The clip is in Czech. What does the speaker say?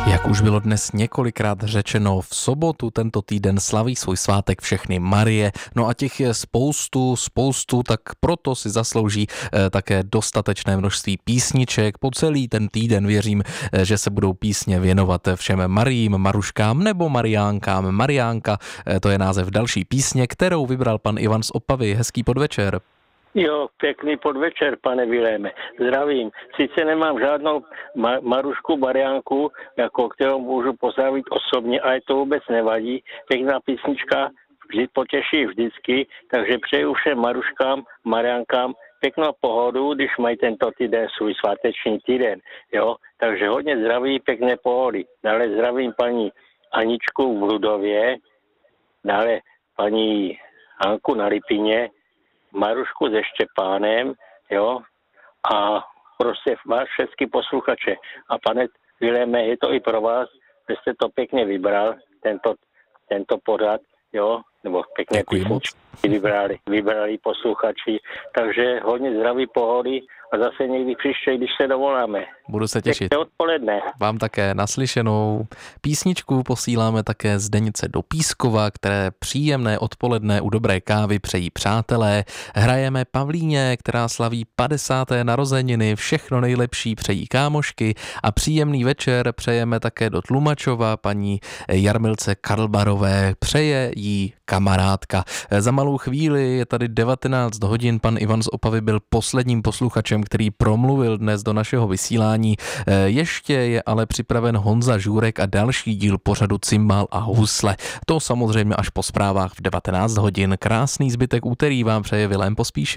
Jak už bylo dnes několikrát řečeno, v sobotu tento týden slaví svůj svátek všechny Marie. No a těch je spoustu, tak proto si zaslouží také dostatečné množství písniček. Po celý ten týden věřím, že se budou písně věnovat všem Mariím, Maruškám nebo Mariánkám. Mariánka, to je název další písně, kterou vybral pan Ivan z Opavy. Hezký podvečer. Jo, pěkný podvečer, pane Viléme. Zdravím. Sice nemám žádnou Marušku, Mariánku, jako kterou můžu pozdravit osobně, ale to vůbec nevadí. Pěkná písnička potěší vždycky, takže přeju všem Maruškám, Mariánkám pěknou pohodu, když mají tento týden svůj sváteční týden. Jo, takže hodně zdraví, pěkné pohody. Dále zdravím paní Aničku v Ludově, dále paní Hanku na Lipině, Marušku se Štěpánem, jo, a prostě vás všechny posluchače. A pane Viléme, je to i pro vás, že jste to pěkně vybral, tento pořad, jo, nebo pěkně vybrali posluchači. Takže hodně zdraví, pohody a zase někdy příště, když se dovoláme. Budu se těšit. Pěkné odpoledne. Vám také naslyšenou. Písničku posíláme také z Denice do Pískova, které příjemné odpoledne u dobré kávy přejí přátelé. Hrajeme Pavlíně, která slaví 50. narozeniny. Všechno nejlepší přejí kámošky a příjemný večer přejeme také do Tlumačova paní Jarmilce Karlbarové. Přeje jí kamarádka. Za malou chvíli je tady 19 hodin. Pan Ivan z Opavy byl posledním posluchačem, který promluvil dnes do našeho vysílání. Ještě je ale připraven Honza Žůrek a další díl pořadu Cimbál a husle. To samozřejmě až po zprávách v 19 hodin. Krásný zbytek úterý vám přeje Vilém Pospíšil.